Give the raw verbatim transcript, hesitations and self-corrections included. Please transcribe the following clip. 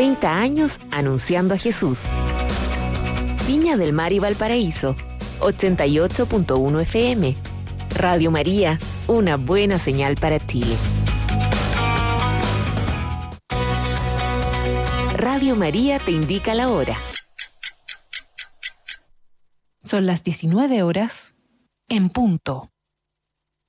treinta años anunciando a Jesús. Viña del Mar y Valparaíso, ochenta y ocho punto uno F M. Radio María, una buena señal para Chile. Radio María te indica la hora. Son las diecinueve horas en punto.